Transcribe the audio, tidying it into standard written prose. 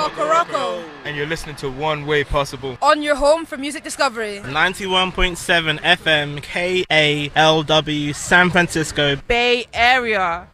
Kokoroko. And you're listening to One Way Possible on your home for music discovery. 91.7 FM KALW San Francisco Bay Area.